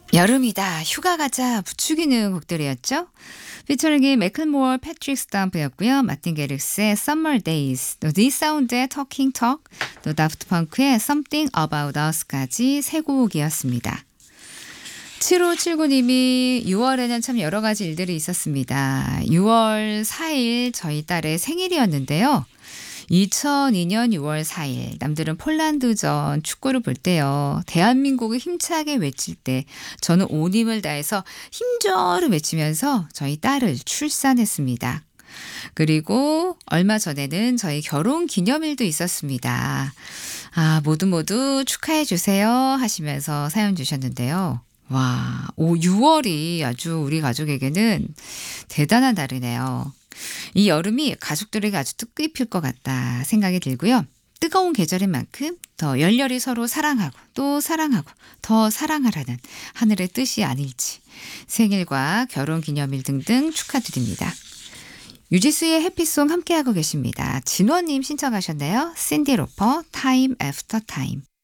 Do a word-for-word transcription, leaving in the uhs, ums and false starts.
여름이다, 휴가 가자 부추기는 곡들이었죠. 피처링이 매클모어, 패트릭 스탬프였고요. 마틴 게릭스의 Summer Days, 또 디사운드의 Talking Talk, 또 다프트 펑크의 Something About Us까지 세 곡이었습니다. 칠오칠구 님이 유월에는 참 여러 가지 일들이 있었습니다. 유월 사일 저희 딸의 생일이었는데요. 이천이 년 유월 사일 남들은 폴란드전 축구를 볼 때요. 대한민국을 힘차게 외칠 때 저는 온 힘을 다해서 힘줘를 외치면서 저희 딸을 출산했습니다. 그리고 얼마 전에는 저희 결혼 기념일도 있었습니다. 아, 모두 모두 축하해 주세요 하시면서 사연 주셨는데요. 와, 오, 유월이 아주 우리 가족에게는 대단한 달이네요. 이 여름이 가족들에게 아주 뜻깊을 것 같다 생각이 들고요. 뜨거운 계절인 만큼 더 열렬히 서로 사랑하고 또 사랑하고 더 사랑하라는 하늘의 뜻이 아닐지 생일과 결혼기념일 등등 축하드립니다. 유지수의 해피송 함께하고 계십니다. 진원님 신청하셨네요. 신디 로퍼 타임 애프터 타임.